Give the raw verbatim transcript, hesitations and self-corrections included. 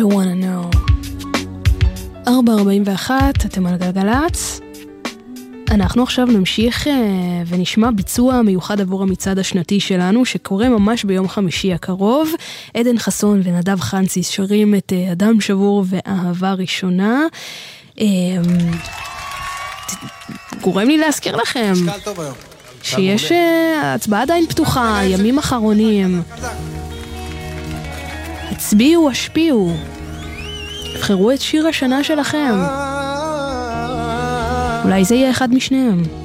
don't wanna know. ארבע ארבעים ואחת, אתם על גלגלץ. אנחנו עכשיו נמשיך ונשמע ביצוע מיוחד עבור המצעד השנתי שלנו, שקורה ממש ביום חמישי הקרוב. עדן חסון ונדב חנציס שרים את אדם שבור ואהבה ראשונה. גורם לי להזכיר לכם שיש הצבעה עדיין פתוחה, ימים אחרונים. הצביעו, השפיעו. תבחרו את שיר השנה שלכם. אולי זה יהיה אחד משניהם.